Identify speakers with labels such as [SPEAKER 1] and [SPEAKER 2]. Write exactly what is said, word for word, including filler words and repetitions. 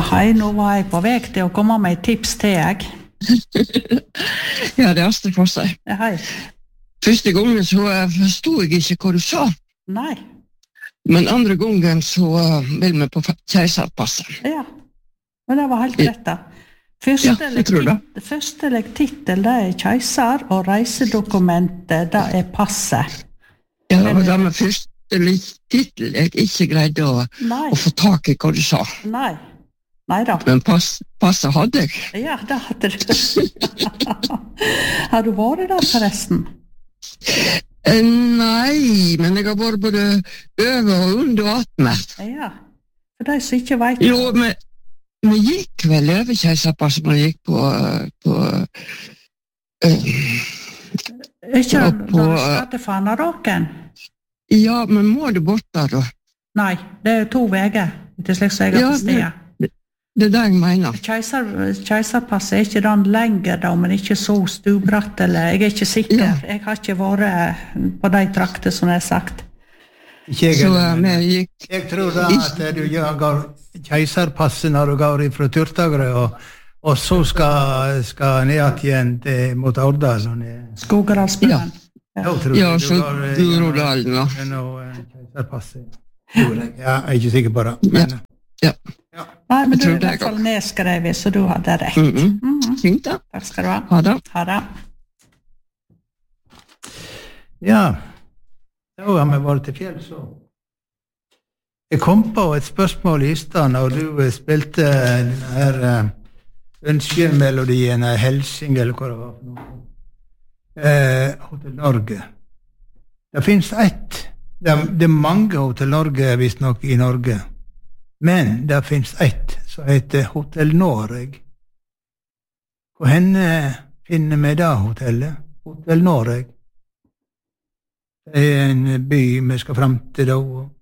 [SPEAKER 1] hei, nå var jeg på vei til å komme med et tips til jeg.
[SPEAKER 2] Ja, det er Astrid Fossøy.
[SPEAKER 1] Ja, hei.
[SPEAKER 2] Første gangen så forstod jeg ikke hva du sa.
[SPEAKER 1] Nei.
[SPEAKER 2] Men andre gangen så vil vi på keiserpasset.
[SPEAKER 1] Ja, men det var helt rett da. Første,
[SPEAKER 2] Ja, jeg tror det.
[SPEAKER 1] legtit- første legtittel, det er keiser, og reisedokumentet, det er passet.
[SPEAKER 2] Ja,
[SPEAKER 1] Men-
[SPEAKER 2] og det med første litt titel jeg ikke greide å,
[SPEAKER 1] Nei,
[SPEAKER 2] å få tak i hva du sa.
[SPEAKER 1] nei. Nei da.
[SPEAKER 2] Men pass, passet hadde jeg.
[SPEAKER 1] Ja, det hadde du. Har du vært der forresten?
[SPEAKER 2] Eh, Nei, men jeg har vært både over og under atme.
[SPEAKER 1] Ja, for de som ikke vet.
[SPEAKER 2] Jo, men vi gikk vel over keiserpasset når vi gikk på, på eh,
[SPEAKER 1] Ikke
[SPEAKER 2] Ja,
[SPEAKER 1] når
[SPEAKER 2] på-
[SPEAKER 1] du skal til Fanaråken?
[SPEAKER 2] Ja, men må du bort der da?
[SPEAKER 1] Nei, det er to veger, til slik som jeg
[SPEAKER 2] Ja,
[SPEAKER 1] har forstått.
[SPEAKER 2] Det er det jeg mener.
[SPEAKER 1] Keiser, keiserpasset er ikke den lenger da, men ikke så stubratt, eller jeg er ikke sikker.
[SPEAKER 2] Ja.
[SPEAKER 1] Jeg har ikke vært på de trakter som jeg har sagt.
[SPEAKER 3] Ikke jeg,
[SPEAKER 2] Så
[SPEAKER 3] heller,
[SPEAKER 2] eh,
[SPEAKER 3] men
[SPEAKER 2] vi gikk
[SPEAKER 3] jeg tror da at du jager keiserpasset når du går fra Turtagre, og, og så skal, skal ned igjen til, mot Årdal. og ned.
[SPEAKER 1] Skogeralsbyen.
[SPEAKER 3] Da tror
[SPEAKER 2] Ja,
[SPEAKER 3] jeg
[SPEAKER 2] så
[SPEAKER 3] går, eh,
[SPEAKER 2] Groruddalen, da.
[SPEAKER 3] gjennom, eh, keiserpasset. Tror jeg. Ja, jeg er ikke sikker på det. Men,
[SPEAKER 2] Ja.
[SPEAKER 1] Nei, men
[SPEAKER 2] Jeg
[SPEAKER 1] du
[SPEAKER 2] tror
[SPEAKER 1] er i
[SPEAKER 2] det
[SPEAKER 1] hvert
[SPEAKER 2] er
[SPEAKER 1] fall nedskrevet, så du hadde rett.
[SPEAKER 2] Mhm.
[SPEAKER 1] Mhm.
[SPEAKER 2] Fint da.
[SPEAKER 1] Takk skal du ha.
[SPEAKER 2] Ha det.
[SPEAKER 1] Ha det.
[SPEAKER 3] ja, da har vi vært til fjells. så. Jeg kom på et spørsmål i stad når du eh, spilte den her uh, ønskemelodien av Helsing, eller hva det var for noe. Eh, Hotel Norge. Det finnes ett. Det er, det er mange Hotel Norge, visst nok, i Norge. Men det finnes ett som heter Hotel Noreg. Hvor henne finner vi da hotellet? Hotel Noreg. Det er en by vi skal frem til da. og